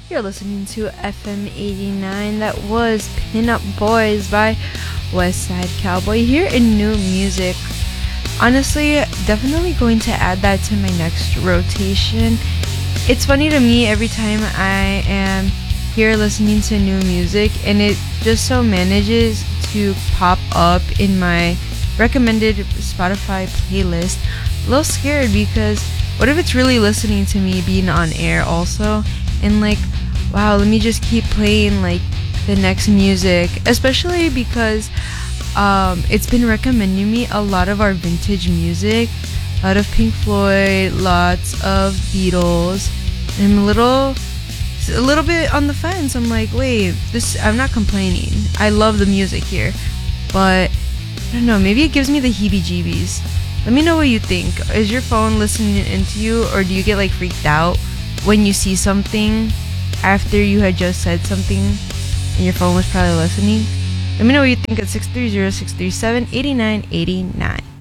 You're listening to FM 89. That was Pin Up Boys by West Side Cowboy here in New Music. Honestly, definitely going to add that to my next rotation. It's funny to me every time I am here listening to new music and it just so manages to pop up in my recommended Spotify playlist. A little scared because what if it's really listening to me being on air also? And like, wow, let me just keep playing like the next music, especially because it's been recommending me a lot of our vintage music, a lot of Pink Floyd, lots of Beatles. And I'm a little bit on the fence. I'm like, wait, I'm not complaining. I love the music here, but I don't know, maybe it gives me the heebie-jeebies. Let me know what you think. Is your phone listening into you, or do you get like freaked out when you see something after you had just said something and your phone was probably listening? Let me know what you think at 630-637-8989.